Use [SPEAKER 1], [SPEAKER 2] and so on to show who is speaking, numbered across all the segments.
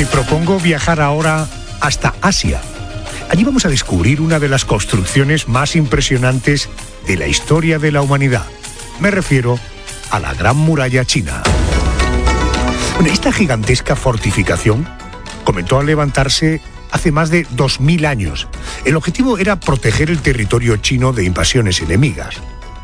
[SPEAKER 1] Te propongo viajar ahora hasta Asia. Allí vamos a descubrir una de las construcciones más impresionantes de la historia de la humanidad. Me refiero a la Gran Muralla China. Bueno, esta gigantesca fortificación comenzó a levantarse hace más de 2000 años. El objetivo era proteger el territorio chino de invasiones enemigas.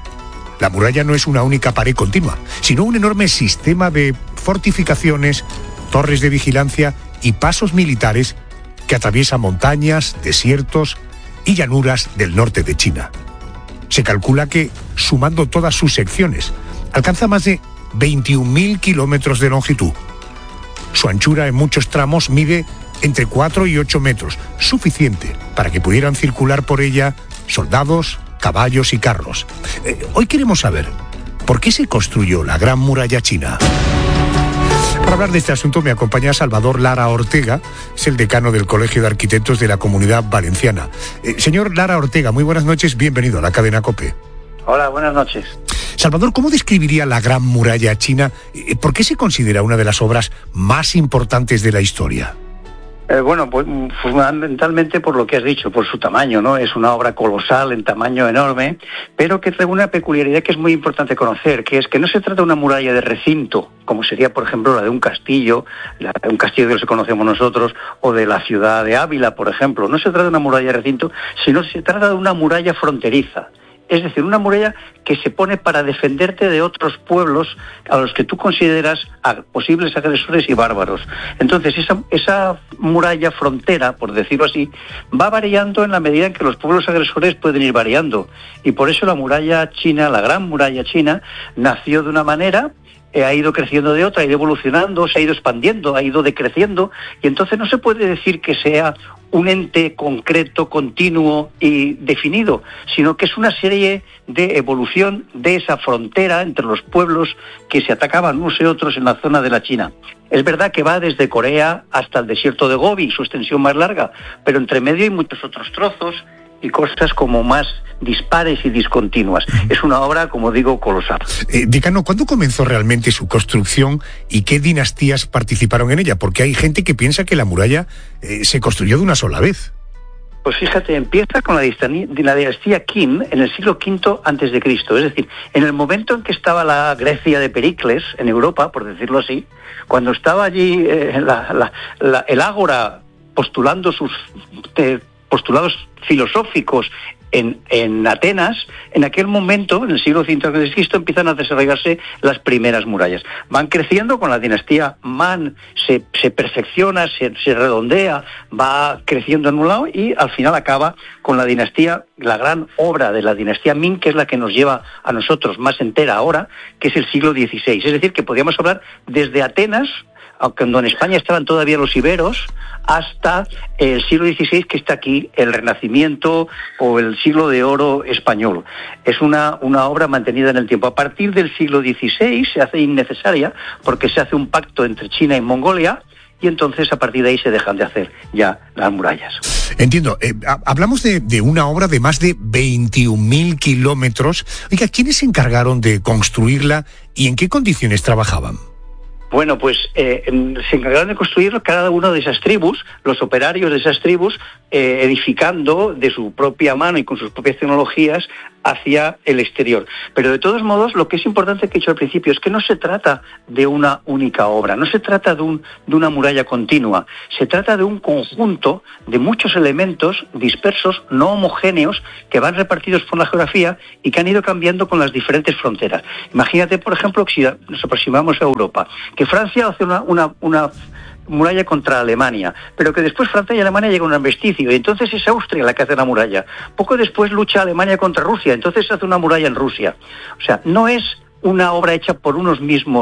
[SPEAKER 1] La muralla no es una única pared continua, sino un enorme sistema de fortificaciones, torres de vigilancia y pasos militares que atraviesa montañas, desiertos y llanuras del norte de China. Se calcula que, sumando todas sus secciones, alcanza más de 21.000 kilómetros de longitud. Su anchura en muchos tramos mide entre 4 y 8 metros, suficiente para que pudieran circular por ella soldados, caballos y carros. Hoy queremos saber por qué se construyó la Gran Muralla China. Para hablar de este asunto me acompaña Salvador Lara Ortega, es el decano del Colegio de Arquitectos de la Comunidad Valenciana. Señor Lara Ortega, muy buenas noches, bienvenido a la cadena COPE.
[SPEAKER 2] Hola, buenas noches.
[SPEAKER 1] Salvador, ¿cómo describiría la Gran Muralla China? ¿Por qué se considera una de las obras más importantes de la historia?
[SPEAKER 2] Bueno, pues fundamentalmente por lo que has dicho, por su tamaño, ¿no? Es una obra colosal, en tamaño enorme, pero que trae una peculiaridad que es muy importante conocer, que es que no se trata de una muralla de recinto, como sería, por ejemplo, la de un castillo, la de un castillo que los conocemos nosotros, o de la ciudad de Ávila, por ejemplo. No se trata de una muralla de recinto, sino se trata de una muralla fronteriza. Es decir, una muralla que se pone para defenderte de otros pueblos a los que tú consideras posibles agresores y bárbaros. Entonces, esa muralla frontera, por decirlo así, va variando en la medida en que los pueblos agresores pueden ir variando. Y por eso la muralla china, la Gran Muralla China, nació de una manera, ha ido creciendo de otra, ha ido evolucionando, se ha ido expandiendo, ha ido decreciendo, y entonces no se puede decir que sea un ente concreto, continuo y definido, sino que es una serie de evolución de esa frontera entre los pueblos que se atacaban unos y otros en la zona de la China. Es verdad que va desde Corea hasta el desierto de Gobi, su extensión más larga, pero entre medio hay muchos otros trozos y cosas como más dispares y discontinuas. Es una obra, como digo, colosal.
[SPEAKER 1] Decano, ¿cuándo comenzó realmente su construcción y qué dinastías participaron en ella? Porque hay gente que piensa que la muralla se construyó de una sola vez.
[SPEAKER 2] Pues fíjate, empieza con la dinastía Qin en el siglo V a.C., es decir, en el momento en que estaba la Grecia de Pericles, en Europa, por decirlo así, cuando estaba allí el ágora postulando sus postulados filosóficos en Atenas, en aquel momento, en el siglo V a.C., empiezan a desarrollarse las primeras murallas. Van creciendo con la dinastía Man, se perfecciona, se redondea, va creciendo en un lado y al final acaba con la dinastía, la gran obra de la dinastía Ming, que es la que nos lleva a nosotros más entera ahora, que es el siglo XVI. Es decir, que podríamos hablar desde Atenas, aunque en España estaban todavía los iberos, hasta el siglo XVI, que está aquí, el Renacimiento o el siglo de oro español. Es una obra mantenida en el tiempo. A partir del siglo XVI se hace innecesaria porque se hace un pacto entre China y Mongolia, y entonces a partir de ahí se dejan de hacer ya las murallas.
[SPEAKER 1] Entiendo. Hablamos de una obra de más de 21.000 kilómetros. Oiga, ¿quiénes se encargaron de construirla y en qué condiciones trabajaban?
[SPEAKER 2] Bueno, pues se encargaron de construirlo cada una de esas tribus, los operarios de esas tribus, edificando de su propia mano y con sus propias tecnologías hacia el exterior. Pero de todos modos, lo que es importante que he dicho al principio es que no se trata de una única obra, no se trata de una muralla continua, se trata de un conjunto de muchos elementos dispersos, no homogéneos, que van repartidos por la geografía y que han ido cambiando con las diferentes fronteras. Imagínate, por ejemplo, si nos aproximamos a Europa, que Francia hace una muralla contra Alemania, pero que después Francia y Alemania llegan a un armisticio, y entonces es Austria la que hace la muralla. Poco después lucha Alemania contra Rusia, entonces se hace una muralla en Rusia. O sea, no es una obra hecha por unos mismos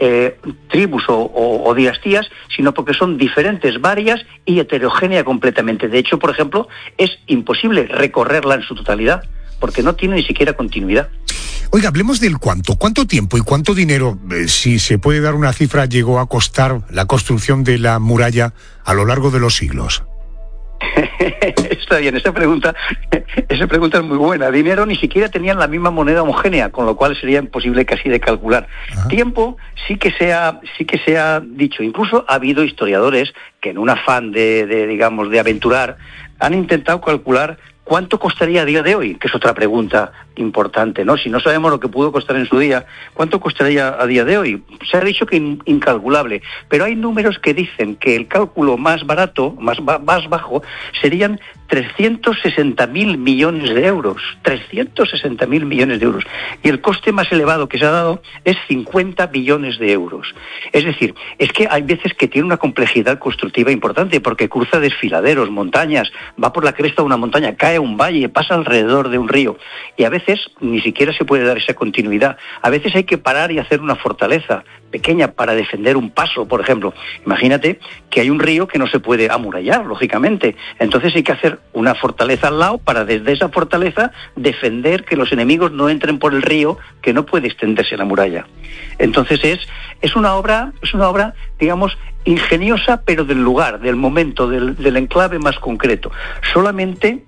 [SPEAKER 2] tribus o dinastías, sino porque son diferentes, varias y heterogénea completamente. De hecho, por ejemplo, es imposible recorrerla en su totalidad, porque no tiene ni siquiera continuidad.
[SPEAKER 1] Oiga, hablemos del cuánto. ¿Cuánto tiempo y cuánto dinero, si se puede dar una cifra, llegó a costar la construcción de la muralla a lo largo de los siglos?
[SPEAKER 2] Está bien, esa pregunta es muy buena. Dinero, ni siquiera tenían la misma moneda homogénea, con lo cual sería imposible casi de calcular. Ajá. Tiempo sí que se ha dicho. Incluso ha habido historiadores que en un afán de aventurar han intentado calcular ¿cuánto costaría a día de hoy? Que es otra pregunta importante, ¿no? Si no sabemos lo que pudo costar en su día, ¿cuánto costaría a día de hoy? Se ha dicho que incalculable, pero hay números que dicen que el cálculo más barato, más bajo, serían 360.000 millones de euros. 360.000 millones de euros. Y el coste más elevado que se ha dado es 50 billones de euros. Es decir, es que hay veces que tiene una complejidad constructiva importante porque cruza desfiladeros, montañas, va por la cresta de una montaña, cae a un valle, pasa alrededor de un río. Y a veces ni siquiera se puede dar esa continuidad. A veces hay que parar y hacer una fortaleza pequeña para defender un paso, por ejemplo. Imagínate que hay un río que no se puede amurallar, lógicamente. Entonces hay que hacer una fortaleza al lado para desde esa fortaleza defender que los enemigos no entren por el río, que no puede extenderse la muralla. Entonces es una obra, digamos, ingeniosa, pero del lugar, del momento, del enclave más concreto. Solamente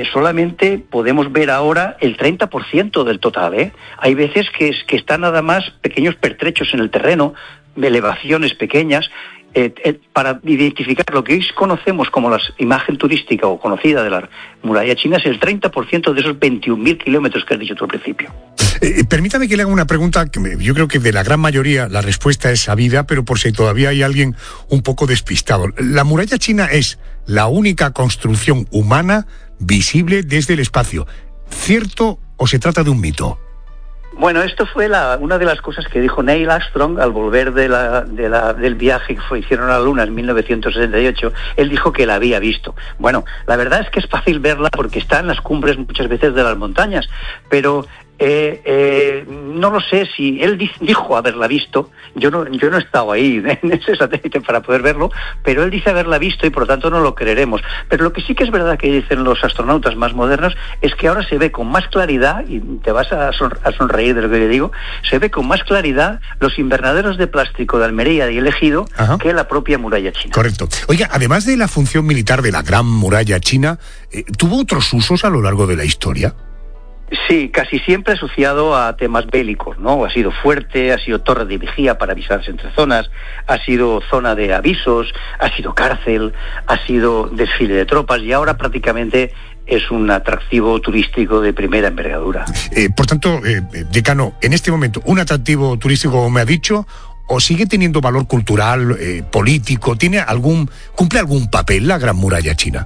[SPEAKER 2] podemos ver ahora el 30% del total, Hay veces que está nada más pequeños pertrechos en el terreno, elevaciones pequeñas, para identificar lo que hoy conocemos como la imagen turística o conocida de la muralla china. Es el 30% de esos 21.000 kilómetros que has dicho tú al principio.
[SPEAKER 1] Permítame que le haga una pregunta que yo creo que de la gran mayoría la respuesta es sabida, pero por si todavía hay alguien un poco despistado. ¿La muralla china es la única construcción humana visible desde el espacio? ¿Cierto o se trata de un mito?
[SPEAKER 2] Bueno, esto fue una de las cosas que dijo Neil Armstrong al volver del viaje que hicieron a la Luna en 1968. Él dijo que la había visto. Bueno, la verdad es que es fácil verla porque está en las cumbres muchas veces de las montañas, pero no lo sé si él dijo haberla visto. Yo no he estado ahí en ese satélite para poder verlo, pero él dice haberla visto y por lo tanto no lo creeremos. Pero lo que sí que es verdad que dicen los astronautas más modernos es que ahora se ve con más claridad, y te vas a sonreír de lo que le digo, se ve con más claridad los invernaderos de plástico de Almería y El Ejido que la propia muralla china.
[SPEAKER 1] Correcto. Oiga, además de la función militar de la gran muralla china, ¿tuvo otros usos a lo largo de la historia?
[SPEAKER 2] Sí, casi siempre asociado a temas bélicos, ¿no? Ha sido fuerte, ha sido torre de vigía para avisarse entre zonas, ha sido zona de avisos, ha sido cárcel, ha sido desfile de tropas y ahora prácticamente es un atractivo turístico de primera envergadura.
[SPEAKER 1] Por tanto, decano, en este momento, ¿un atractivo turístico, como me ha dicho, o sigue teniendo valor cultural, político? ¿Cumple algún papel la Gran Muralla China?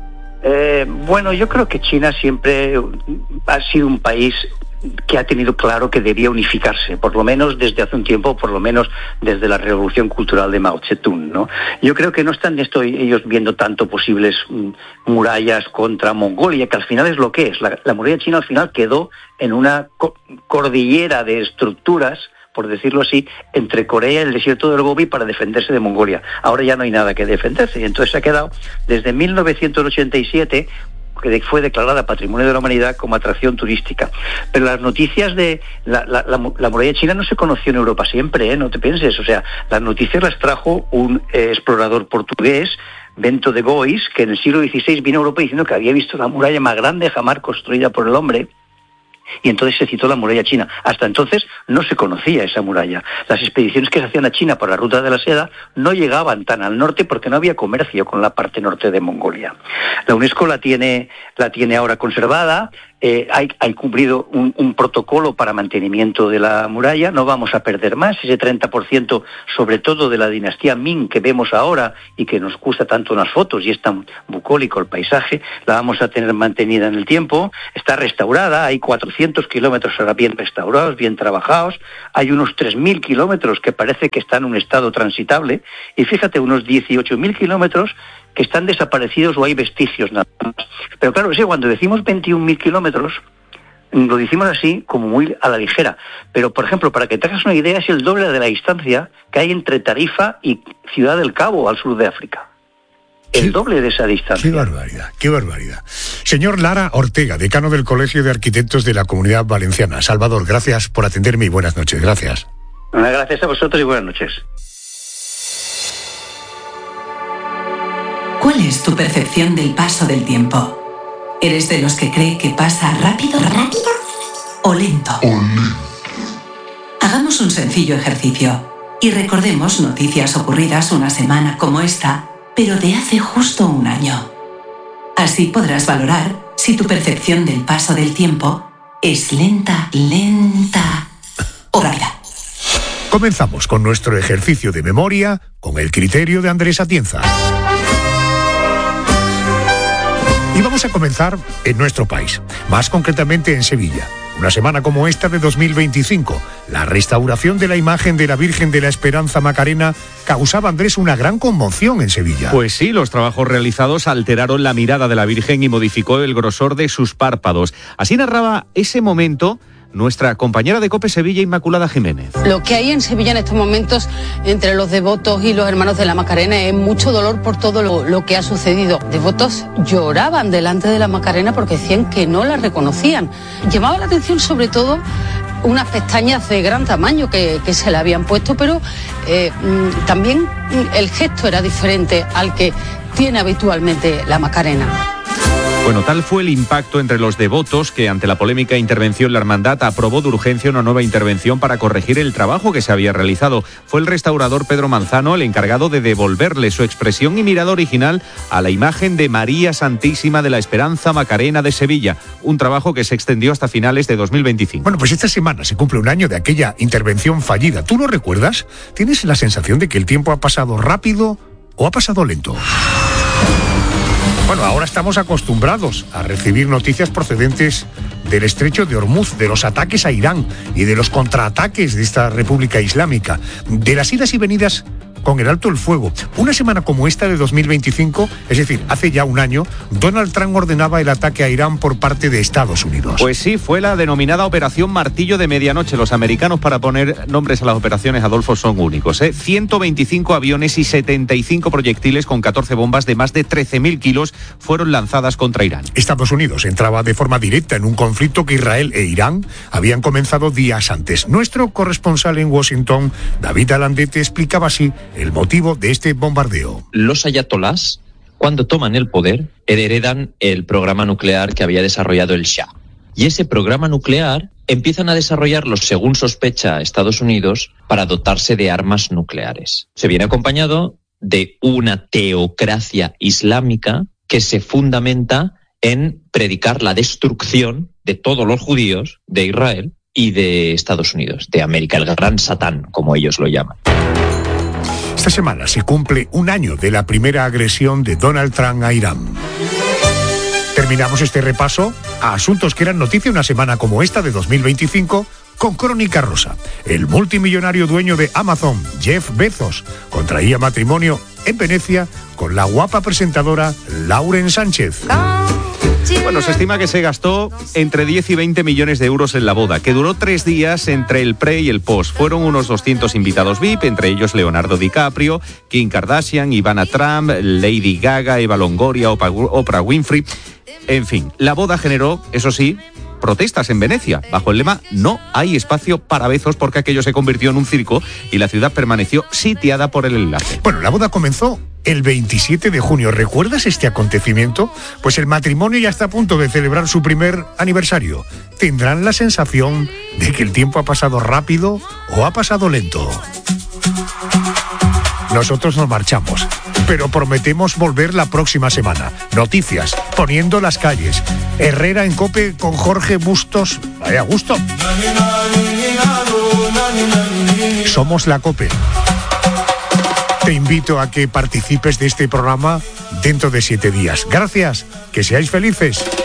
[SPEAKER 2] Bueno, yo creo que China siempre ha sido un país que ha tenido claro que debía unificarse, por lo menos desde hace un tiempo, por lo menos desde la revolución cultural de Mao Zedong, ¿no? Yo creo que no están ellos viendo tanto posibles murallas contra Mongolia, que al final es lo que es. La muralla china al final quedó en una cordillera de estructuras, por decirlo así, entre Corea y el desierto del Gobi para defenderse de Mongolia. Ahora ya no hay nada que defenderse, y entonces se ha quedado desde 1987, que fue declarada Patrimonio de la Humanidad, como atracción turística. Pero las noticias de la muralla china no se conoció en Europa siempre, no te pienses. O sea, las noticias las trajo un explorador portugués, Bento de Gois, que en el siglo XVI vino a Europa diciendo que había visto la muralla más grande jamás construida por el hombre. Y entonces se citó la muralla china. Hasta entonces no se conocía esa muralla. Las expediciones que se hacían a China por la ruta de la seda no llegaban tan al norte porque no había comercio con la parte norte de Mongolia. La UNESCO la tiene ahora conservada. Hay cumplido un protocolo para mantenimiento de la muralla. No vamos a perder más ese 30%, sobre todo de la dinastía Ming que vemos ahora y que nos gusta tanto en las fotos y es tan bucólico el paisaje. La vamos a tener mantenida en el tiempo. Está restaurada. Hay 400 kilómetros ahora bien restaurados, bien trabajados. Hay unos 3.000 kilómetros que parece que están en un estado transitable. Y fíjate, unos 18.000 kilómetros que están desaparecidos o hay vestigios nada más. Pero claro, cuando decimos 21.000 kilómetros, lo decimos así como muy a la ligera. Pero, por ejemplo, para que te hagas una idea, es el doble de la distancia que hay entre Tarifa y Ciudad del Cabo, al sur de África. El doble de esa distancia.
[SPEAKER 1] ¡Qué barbaridad, qué barbaridad! Señor Lara Ortega, decano del Colegio de Arquitectos de la Comunidad Valenciana. Salvador, gracias por atenderme y buenas noches. Gracias.
[SPEAKER 2] Gracias a vosotros y buenas noches.
[SPEAKER 3] ¿Cuál es tu percepción del paso del tiempo? ¿Eres de los que cree que pasa rápido o lento? Hagamos un sencillo ejercicio y recordemos noticias ocurridas una semana como esta, pero de hace justo un año. Así podrás valorar si tu percepción del paso del tiempo es lenta o rápida.
[SPEAKER 1] Comenzamos con nuestro ejercicio de memoria con el criterio de Andrés Atienza. Y vamos a comenzar en nuestro país, más concretamente en Sevilla. Una semana como esta de 2025, la restauración de la imagen de la Virgen de la Esperanza Macarena causaba, Andrés, una gran conmoción en Sevilla.
[SPEAKER 4] Pues sí, los trabajos realizados alteraron la mirada de la Virgen y modificó el grosor de sus párpados. Así narraba ese momento nuestra compañera de COPE Sevilla, Inmaculada Jiménez.
[SPEAKER 5] Lo que hay en Sevilla en estos momentos entre los devotos y los hermanos de la Macarena es mucho dolor por todo lo que ha sucedido. Devotos lloraban delante de la Macarena porque decían que no la reconocían. Llamaba la atención sobre todo unas pestañas de gran tamaño que se le habían puesto, pero también el gesto era diferente al que tiene habitualmente la Macarena.
[SPEAKER 4] Bueno, tal fue el impacto entre los devotos que ante la polémica intervención la hermandad aprobó de urgencia una nueva intervención para corregir el trabajo que se había realizado. Fue el restaurador Pedro Manzano el encargado de devolverle su expresión y mirada original a la imagen de María Santísima de la Esperanza Macarena de Sevilla, un trabajo que se extendió hasta finales de 2025.
[SPEAKER 1] Bueno, pues esta semana se cumple un año de aquella intervención fallida. ¿Tú lo recuerdas? ¿Tienes la sensación de que el tiempo ha pasado rápido o ha pasado lento? Bueno, ahora estamos acostumbrados a recibir noticias procedentes del estrecho de Hormuz, de los ataques a Irán y de los contraataques de esta República Islámica, de las idas y venidas con el alto el fuego. Una semana como esta de 2025, es decir, hace ya un año, Donald Trump ordenaba el ataque a Irán por parte de Estados Unidos.
[SPEAKER 4] Pues sí, fue la denominada Operación Martillo de Medianoche. Los americanos, para poner nombres a las operaciones, Adolfo, son únicos. 125 aviones y 75 proyectiles con 14 bombas de más de 13.000 kilos fueron lanzadas contra Irán.
[SPEAKER 1] Estados Unidos entraba de forma directa en un conflicto que Israel e Irán habían comenzado días antes. Nuestro corresponsal en Washington, David Alandete, explicaba así el motivo de este bombardeo.
[SPEAKER 6] Los ayatolás, cuando toman el poder, heredan el programa nuclear que había desarrollado el Shah. Y ese programa nuclear empiezan a desarrollarlo, según sospecha Estados Unidos, para dotarse de armas nucleares. Se viene acompañado de una teocracia islámica que se fundamenta en predicar la destrucción de todos los judíos de Israel y de Estados Unidos, de América, el gran Satán, como ellos lo llaman.
[SPEAKER 1] Esta semana se cumple un año de la primera agresión de Donald Trump a Irán. Terminamos este repaso a asuntos que eran noticia una semana como esta de 2025 con Crónica Rosa. El multimillonario dueño de Amazon, Jeff Bezos, contraía matrimonio en Venecia con la guapa presentadora Lauren Sánchez.
[SPEAKER 4] Bueno, se estima que se gastó entre 10 y 20 millones de euros en la boda, que duró 3 días entre el pre y el post. Fueron unos 200 invitados VIP, entre ellos Leonardo DiCaprio, Kim Kardashian, Ivana Trump, Lady Gaga, Eva Longoria, Oprah Winfrey. En fin, la boda generó, eso sí, protestas en Venecia, bajo el lema "No hay espacio para Bezos", porque aquello se convirtió en un circo y la ciudad permaneció sitiada por el enlace.
[SPEAKER 1] Bueno, la boda comenzó el 27 de junio. ¿Recuerdas este acontecimiento? Pues el matrimonio ya está a punto de celebrar su primer aniversario. ¿Tendrán la sensación de que el tiempo ha pasado rápido o ha pasado lento? Nosotros nos marchamos, pero prometemos volver la próxima semana. Noticias, poniendo las calles. Herrera en COPE con Jorge Bustos. Vaya gusto. Somos la COPE. Te invito a que participes de este programa dentro de 7 días. Gracias, que seáis felices.